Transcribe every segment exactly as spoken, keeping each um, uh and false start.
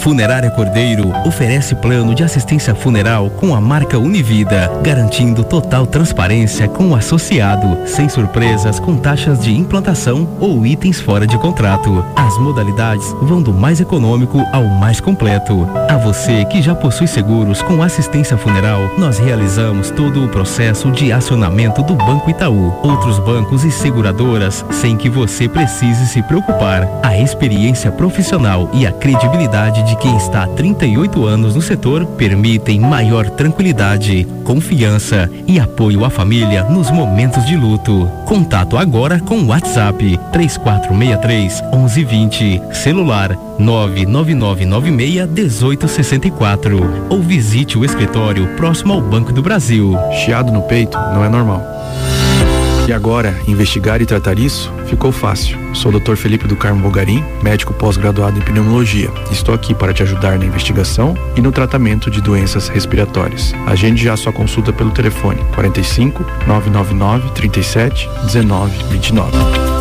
Funerária Cordeiro oferece plano de assistência funeral com a marca Univida, garantindo total transparência com o associado, sem surpresas com taxas de implantação ou itens fora de contrato. As modalidades vão do mais econômico ao mais completo. A você que já possui seguros com assistência funeral, nós realizamos todo o processo de acionamento do Banco Itaú, outros bancos e seguradoras, sem que você precise se preocupar. A experiência profissional e a credibilidade de quem está há trinta e oito anos no setor permitem maior tranquilidade, confiança e apoio à família nos momentos de luto. Contato agora com o WhatsApp três quatro seis três, onze vinte, celular nove nove nove nove seis, um oito seis quatro ou visite o escritório próximo ao Banco do Brasil. Chiado no peito não é normal. E agora, investigar e tratar isso ficou fácil. Sou o doutor Felipe do Carmo Bogarim, médico pós-graduado em pneumologia. Estou aqui para te ajudar na investigação e no tratamento de doenças respiratórias. Agende já sua consulta pelo telefone quarenta e cinco, nove nove nove, trinta e sete, dezenove, vinte e nove.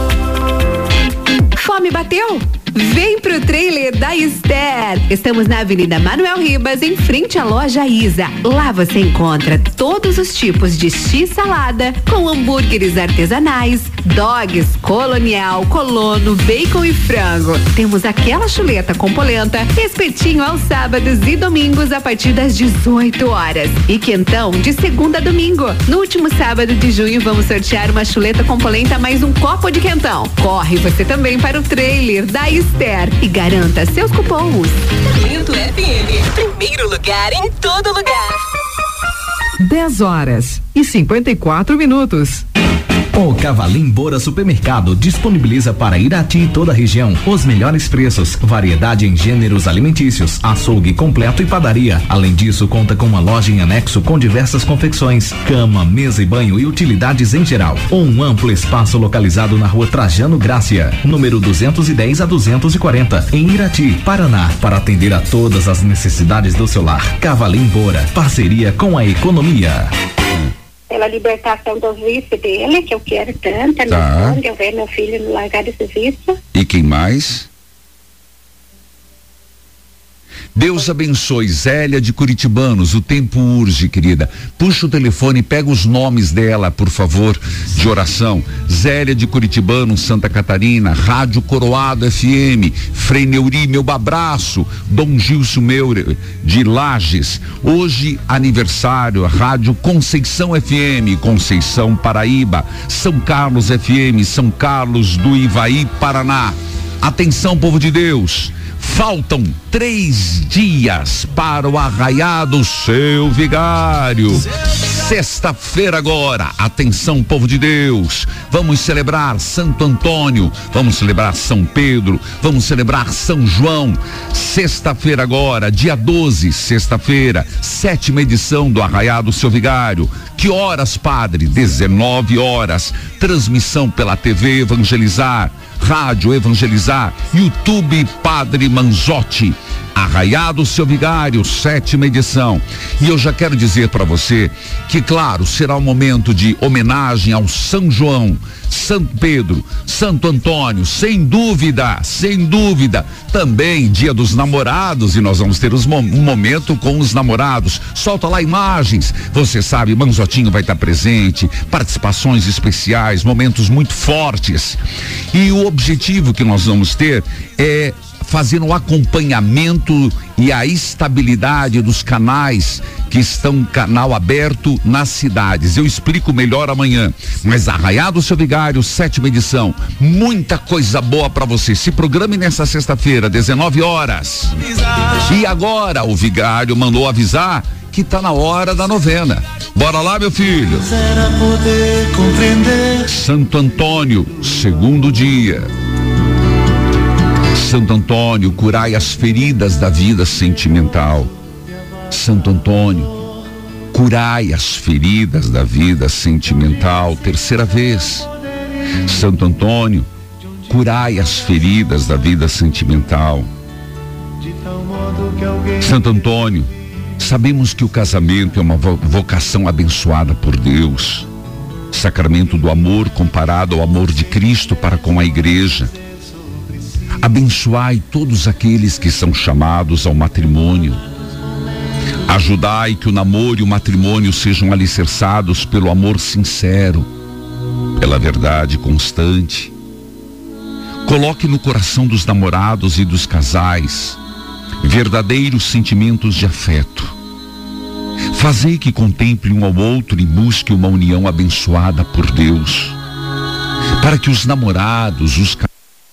Fome bateu? Vem pro trailer da Esther. Estamos na Avenida Manuel Ribas, em frente à loja Isa. Lá você encontra todos os tipos de X-salada com hambúrgueres artesanais, dogs, colonial, colono, bacon e frango. Temos aquela chuleta com polenta, espetinho aos sábados e domingos a partir das dezoito horas. E quentão de segunda a domingo. No último sábado de junho vamos sortear uma chuleta com polenta mais um copo de quentão. Corre você também para o trailer da Esther e garanta seus cupons. Lindo F M, primeiro lugar em todo lugar. dez horas e cinquenta e quatro minutos. O Cavalim Bora Supermercado disponibiliza para Irati e toda a região os melhores preços, variedade em gêneros alimentícios, açougue completo e padaria. Além disso, conta com uma loja em anexo com diversas confecções, cama, mesa e banho e utilidades em geral. Um amplo espaço localizado na rua Trajano Grácia, número duzentos e dez a duzentos e quarenta, em Irati, Paraná, para atender a todas as necessidades do seu lar. Cavalim Bora, parceria com a economia. Pela libertação dos vícios dele, que eu quero tanto, tá. Eu ver meu filho largar esse vício. E quem mais? Deus abençoe, Zélia de Curitibanos, o tempo urge, querida. Puxa o telefone, pega os nomes dela, por favor, de oração. Zélia de Curitibanos, Santa Catarina, Rádio Coroado F M, Frei Neuri, meu abraço, Dom Gilson Meure, de Lages. Hoje, aniversário, Rádio Conceição F M, Conceição, Paraíba, São Carlos F M, São Carlos do Ivaí, Paraná. Atenção, povo de Deus. Faltam três dias para o arraiado Seu Vigário. Sexta-feira agora, atenção, povo de Deus, vamos celebrar Santo Antônio, vamos celebrar São Pedro, vamos celebrar São João. Sexta-feira agora, dia doze, sexta-feira, sétima edição do arraiado Seu Vigário. Que horas, padre? dezenove horas. Transmissão pela T V Evangelizar, Rádio Evangelizar, YouTube Padre Manzotti. Arraiado Seu Vigário, sétima edição. E eu já quero dizer para você que, claro, será um momento de homenagem ao São João, Santo Pedro, Santo Antônio, sem dúvida, sem dúvida. Também Dia dos Namorados, e nós vamos ter os, um momento com os namorados. Solta lá imagens. Você sabe, Manzotinho vai estar presente, participações especiais, momentos muito fortes. E o objetivo que nós vamos ter é fazer um acompanhamento e a estabilidade dos canais que estão canal aberto nas cidades. Eu explico melhor amanhã, mas Arraiado Seu Vigário, sétima edição, muita coisa boa para você. Se programe nessa sexta-feira, dezenove horas. E agora o vigário mandou avisar que tá na hora da novena. Bora lá, meu filho. Santo Antônio, segundo dia. Santo Antônio, curai as feridas da vida sentimental. Santo Antônio, curai as feridas da vida sentimental. Terceira vez. Santo Antônio, curai as feridas da vida sentimental. Santo Antônio, sabemos que o casamento é uma vocação abençoada por Deus. Sacramento do amor comparado ao amor de Cristo para com a igreja. Abençoai todos aqueles que são chamados ao matrimônio. Ajudai que o namoro e o matrimônio sejam alicerçados pelo amor sincero, pela verdade constante. Coloque no coração dos namorados e dos casais verdadeiros sentimentos de afeto. Fazei que contemple um ao outro e busque uma união abençoada por Deus, para que os namorados, os casais,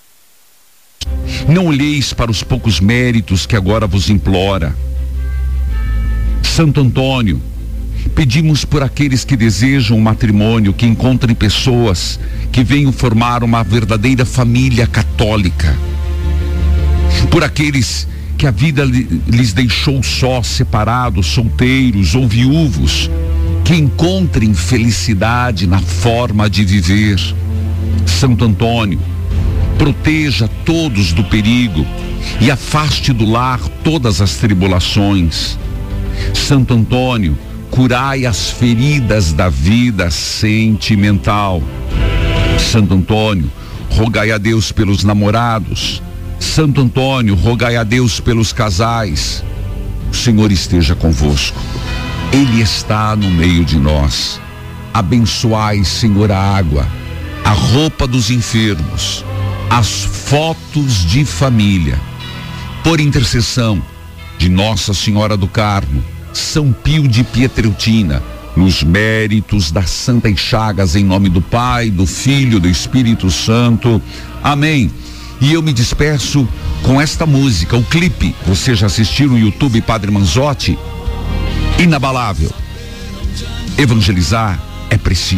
não olheis para os poucos méritos que agora vos implora. Santo Antônio, pedimos por aqueles que desejam um matrimônio, que encontrem pessoas que venham formar uma verdadeira família católica. Por aqueles que a vida lhes deixou só, separados, solteiros ou viúvos, que encontrem felicidade na forma de viver. Santo Antônio, proteja todos do perigo e afaste do lar todas as tribulações. Santo Antônio, curai as feridas da vida sentimental. Santo Antônio, rogai a Deus pelos namorados. Santo Antônio, rogai a Deus pelos casais. O Senhor esteja convosco. Ele está no meio de nós. Abençoai, Senhor, a água, a roupa dos enfermos, as fotos de família. Por intercessão de Nossa Senhora do Carmo, São Pio de Pietreutina, nos méritos das Santas Chagas, em nome do Pai, do Filho, do Espírito Santo. Amém. E eu me despeço com esta música, o clipe. Você já assistiu no YouTube, Padre Manzotti? Inabalável. Evangelizar é preciso.